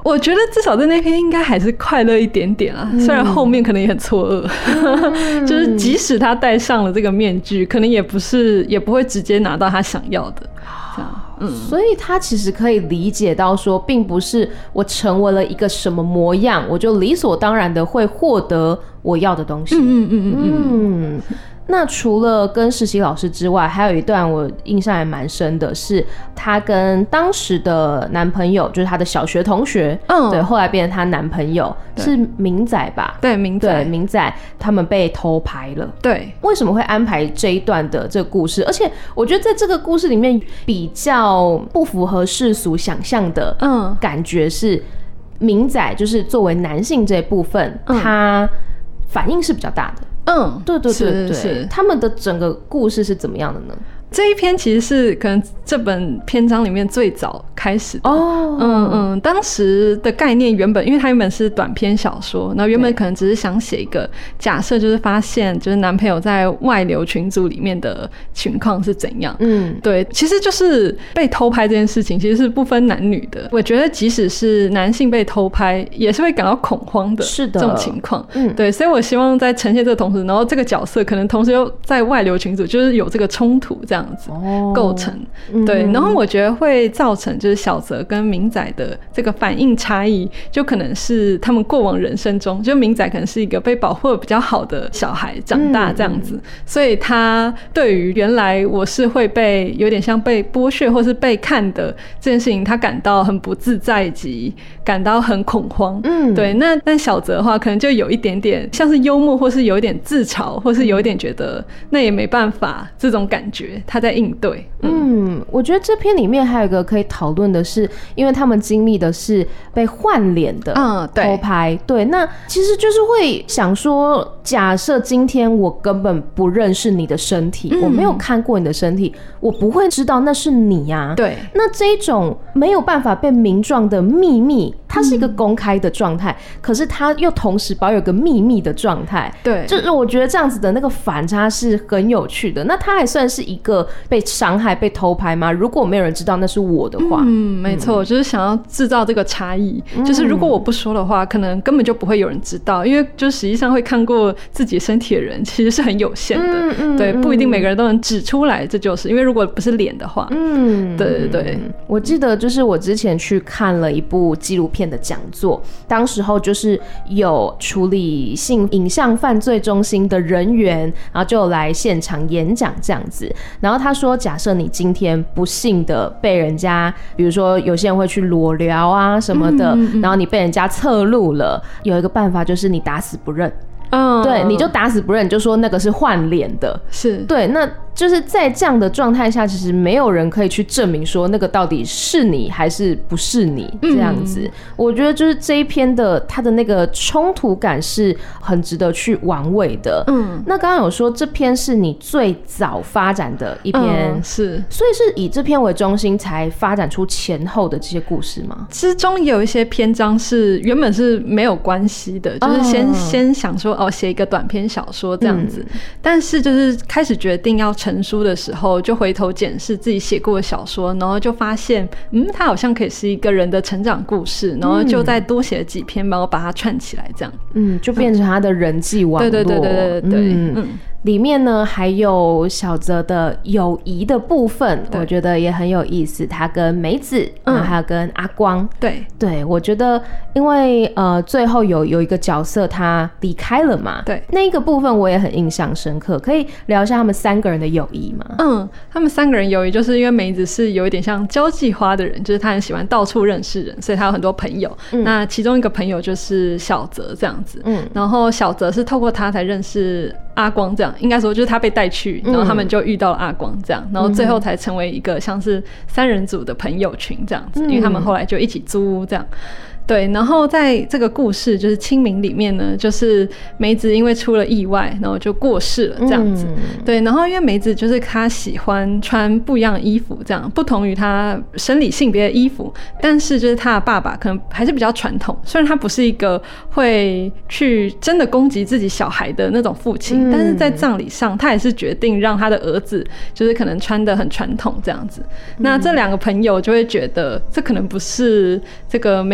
我觉得至少在那篇应该还是快乐一点点啊，虽然后面可能也很错愕，就是即使他戴上了这个面具，可能也不会直接拿到他想要的，这样。 所以他其实可以理解到说，并不是我成为了一个什么模样，我就理所当然的会获得我要的东西。那除了跟实习老师之外，还有一段我印象还蛮深的是，她跟当时的男朋友，就是她的小学同学，对，后来变成她男朋友是明仔吧？ 对，明仔， 他们被偷拍了。 对， 为什么会安排这一段的这个故事？而且我觉得在这个故事里面比较不符合世俗想象的感觉是，明仔就是作为男性这部分，他反应是比较大的。对，他们的整个故事是怎么样的呢？ 这一篇其实是可能这本篇章里面最早开始的。当时的概念原本，因为它原本是短篇小说，然后原本可能只是想写一个假设，就是发现就是男朋友在外流群组里面的情况是怎样。对，其实就是被偷拍这件事情其实是不分男女的。我觉得即使是男性被偷拍，也是会感到恐慌的。是的，这种情况。对，所以我希望在呈现这个同时，然后这个角色可能同时又在外流群组，就是有这个冲突这样子构成。对，然后我觉得会造成就是小泽跟明仔的这个反应差异，就可能是他们过往人生中，就明仔可能是一个被保护的比较好的小孩长大这样子，所以他对于原来我是会被有点像被剥削或是被看的这件事情，他感到很不自在以及感到很恐慌。对，那但小泽的话可能就有一点点像是幽默，或是有一点自嘲，或是有一点觉得那也没办法这种感觉，他在应对。 我觉得这篇里面还有一个可以讨论的是，因为他们经历的是被换脸的偷拍。对，那其实就是会想说，假设今天我根本不认识你的身体，我没有看过你的身体，我不会知道那是你啊。对，那这一种没有办法被明状的秘密，它是一个公开的状态，可是它又同时保有个秘密的状态。对，就是我觉得这样子的那个反差是很有趣的。那它还算是一个被伤害、被偷拍吗？如果没有人知道那是我的话， 没错，就是想要制造这个差异。就是如果我不说的话，可能根本就不会有人知道，因为就实际上会看过自己身体的人其实是很有限的。对，不一定每个人都能指出来，这就是因为如果不是脸的话。对， 我记得就是我之前去看了一部纪录片的讲座，当时候就是有处理性影像犯罪中心的人员，然后就来现场演讲这样子。然后他说，假设你今天不幸的被人家，比如说有些人会去裸聊啊什么的，然后你被人家侧录了，有一个办法就是你打死不认。对，你就打死不认，你就说那个是换脸的。是，对，那就是在这样的状态下，其实没有人可以去证明说那个到底是你还是不是你这样子。我觉得就是这一篇的它的那个冲突感是很值得去玩味的。那刚刚有说这篇是你最早发展的一篇，是，所以是以这篇为中心才发展出前后的这些故事吗？ 之中也有一些篇章是原本是没有关系的，就是先想说写一个短篇小说这样子，但是就是开始决定要成书的时候，就回头检视自己写过的小说，然后就发现它好像可以是一个人的成长故事，然后就再多写了几篇，然后把它串起来这样。 就变成他的人际网络。对。里面呢还有小泽的友谊的部分，我觉得也很有意思。他跟梅子，然后还有跟阿光。对，我觉得因为最后有一个角色他离开了嘛，对，那一个部分我也很印象深刻。可以聊一下他们三个人的友谊吗？ 他们三个人友谊就是因为梅子是有一点像交际花的人，就是他很喜欢到处认识人，所以他有很多朋友。那其中一个朋友就是小泽这样子。然后小泽是透过他才认识阿光这样。应该说就是他被带去，然后他们就遇到了阿光这样，然后最后才成为一个像是三人组的朋友群这样子，因为他们后来就一起租屋这样。对，然后在这个故事就是清明里面呢，就是梅子因为出了意外，然后就过世了这样子。对，然后因为梅子就是她喜欢穿不一样的衣服，这样不同于她生理性别的衣服，但是就是她的爸爸可能还是比较传统，虽然他不是一个会去真的攻击自己小孩的那种父亲，但是在葬礼上他也是决定让他的儿子就是可能穿得很传统这样子。那这两个朋友就会觉得这可能不是这个